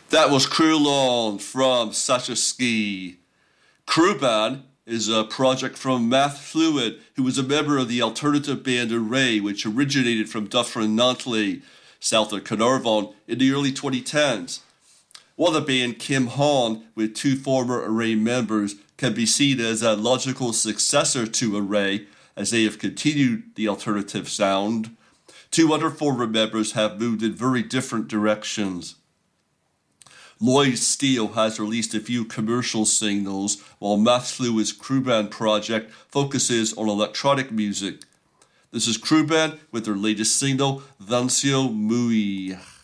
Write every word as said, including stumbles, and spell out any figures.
That was Krulon from Such a Ski. Crewband is a project from Math Fluid, who was a member of the alternative band Array, which originated from Dufferin-Nantley, south of Carnarvon, in the early twenty tens. While the band Kim Hon, with two former Array members, can be seen as a logical successor to Array, as they have continued the alternative sound, two other former members have moved in very different directions. Lloyd Steele has released a few commercial singles, while Math Fluid's Crewband project focuses on electronic music. This is Crewband with their latest single, Dancio Muy.